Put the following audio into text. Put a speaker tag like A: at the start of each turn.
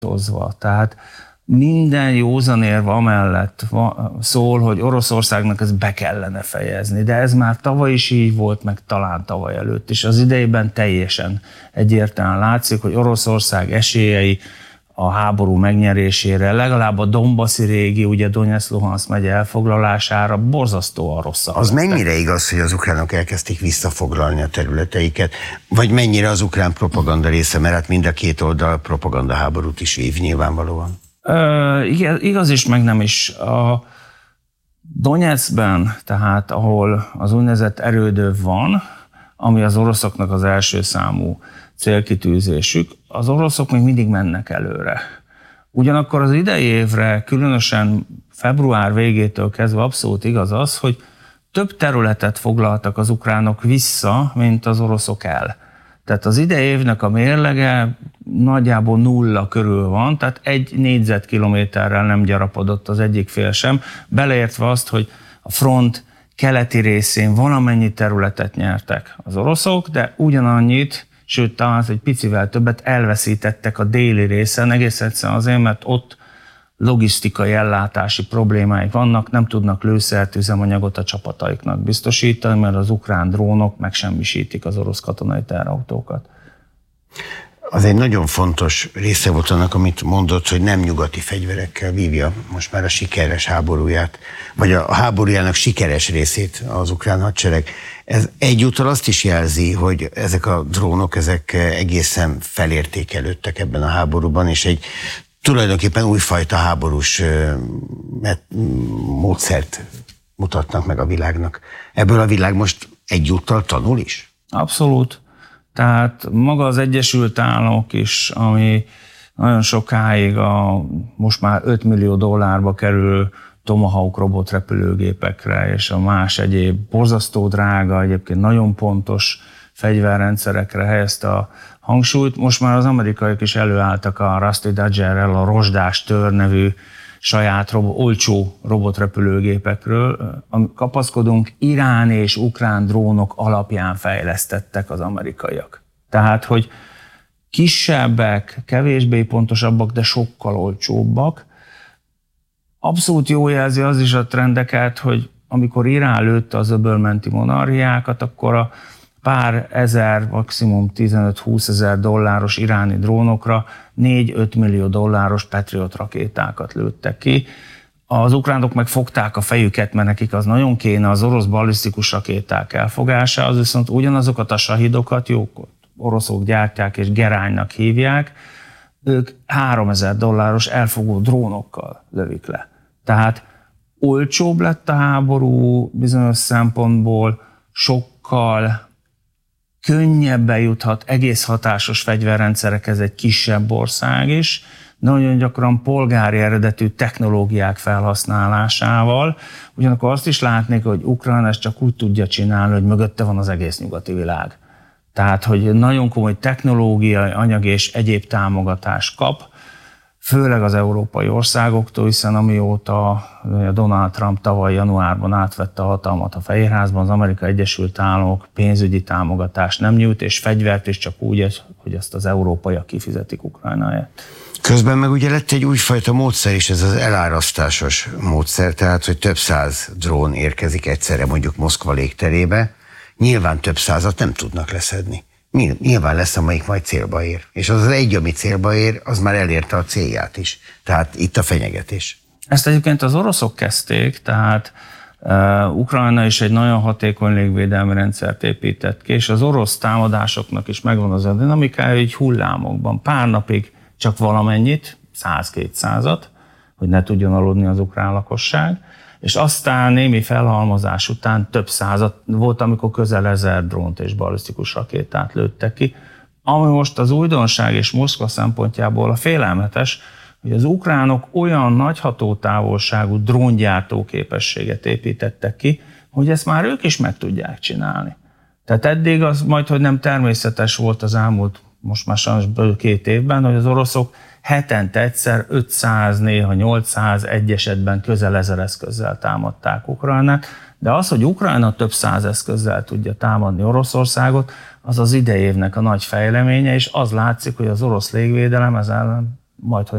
A: Tehát minden józanérv amellett szól, hogy Oroszországnak ezt be kellene fejezni, de ez már tavaly is így volt, meg talán tavaly előtt is. Az idejében teljesen egyértelműen látszik, hogy Oroszország esélyei a háború megnyerésére, legalább a Donbassi régi, ugye Donetsz-Luhanszk megye elfoglalására borzasztóan rosszak.
B: Az mennyire igaz, hogy az ukránok elkezdték visszafoglalni a területeiket, vagy mennyire az ukrán propaganda része, mert hát mind a két oldal propagandaháborút is vív nyilvánvalóan?
A: Igaz is, meg nem is. A Donetszben, tehát ahol az úgynevezett erődöv van, ami az oroszoknak az első számú célkitűzésük, az oroszok még mindig mennek előre. Ugyanakkor az idei évre, különösen február végétől kezdve abszolút igaz az, hogy több területet foglaltak az ukránok vissza, mint az oroszok el. Tehát az idei évnek a mérlege nagyjából 0 körül van, tehát 1 négyzetkilométerrel nem gyarapodott az egyik fél sem, beleértve azt, hogy a front keleti részén valamennyi területet nyertek az oroszok, de ugyanannyit, sőt talán egy picivel többet elveszítettek a déli részen, egész egyszerűen azért, mert ott logisztikai ellátási problémáik vannak, nem tudnak lőszert, üzemanyagot a csapataiknak biztosítani, mert az ukrán drónok megsemmisítik az orosz katonai teherautókat.
B: Az egy nagyon fontos része volt annak, amit mondott, hogy nem nyugati fegyverekkel vívja most már a sikeres háborúját, vagy a háborújának sikeres részét az ukrán hadsereg. Ez egyúttal azt is jelzi, hogy ezek a drónok, ezek egészen felértékelődtek ebben a háborúban, és egy tulajdonképpen újfajta háborús módszert mutatnak meg a világnak. Ebből a világ most egyúttal tanul is?
A: Abszolút. Tehát maga az Egyesült Államok is, ami nagyon sokáig most már $5 millió kerül Tomahawk robotrepülőgépekre és a más egyéb borzasztó drága, egyébként nagyon pontos fegyverrendszerekre helyezte a hangsúlyt. Most már az amerikaiak is előálltak a Rusty Dodgerrel, a rozsdás tör nevű saját olcsó robotrepülőgépekről. Kapaszkodunk, irán és ukrán drónok alapján fejlesztettek az amerikaiak. Tehát, hogy kisebbek, kevésbé pontosabbak, de sokkal olcsóbbak. Abszolút jó jelzi az is a trendeket, hogy amikor Irán lőtte az öbölmenti monarchiákat, akkor a pár ezer, maximum 15-20 ezer dolláros iráni drónokra $4-5 millió Patriot rakétákat lőttek ki. Az ukránok meg fogták a fejüket, mert nekik az nagyon kéne, az orosz ballisztikus rakéták elfogása, az viszont ugyanazokat a sahidokat, oroszok gyártják és Geránynak hívják, ők $3000 elfogó drónokkal lövik le. Tehát olcsóbb lett a háború bizonyos szempontból, sokkal könnyebben juthat egész hatásos fegyverrendszerekhez egy kisebb ország is, nagyon gyakran polgári eredetű technológiák felhasználásával. Ugyanakkor azt is látnék, hogy Ukrajna ezt csak úgy tudja csinálni, hogy mögötte van az egész nyugati világ. Tehát, hogy nagyon komoly technológiai, anyagi és egyéb támogatást kap, főleg az európai országoktól, hiszen amióta Donald Trump tavaly januárban átvette a hatalmat a Fehérházban, az Amerikai Egyesült Államok pénzügyi támogatást nem nyújt, és fegyvert is csak úgy, hogy ezt az európaiak kifizetik Ukrajnáért.
B: Közben meg ugye lett egy újfajta módszer is, ez az elárasztásos módszer, tehát hogy több száz drón érkezik egyszerre mondjuk Moszkva légterébe, nyilván több százat nem tudnak leszedni. Nyilván lesz, amelyik majd célba ér. És az egy, ami célba ér, az már elérte a célját is. Tehát itt a fenyegetés.
A: Ezt egyébként az oroszok kezdték, tehát Ukrajna is egy nagyon hatékony légvédelmi rendszert épített ki, és az orosz támadásoknak is megvan az a dinamikája, hogy hullámokban. Pár napig csak valamennyit, 100-200-at, hogy ne tudjon aludni az ukrán lakosság, és aztán némi felhalmozás után több százat volt, amikor közel 1000 drónt és ballisztikus rakétát lőttek ki. Ami most az újdonság és Moszkva szempontjából a félelmetes, hogy az ukránok olyan nagy hatótávolságú dróngyártó képességet építettek ki, hogy ezt már ők is meg tudják csinálni. Tehát eddig az majd, hogy nem természetes volt az elmúlt, most már sajnos 2 évben, hogy az oroszok hetente egyszer 500, néha 800, egy esetben közel 1000 eszközzel támadták Ukrajnát, de az, hogy Ukrajna több száz eszközzel tudja támadni Oroszországot, az az idei évnek a nagy fejleménye, és az látszik, hogy az orosz légvédelem ez ellen majd, hogy